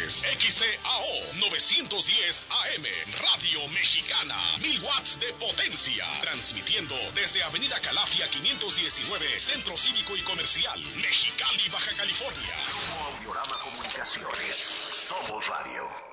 es XCAO 910 AM, Radio Mexicana, 1000 watts de potencia, transmitiendo desde Avenida Calafia 519, Centro Cívico y Comercial, Mexicali, Baja California. Grupo Audiorama Comunicaciones, somos radio.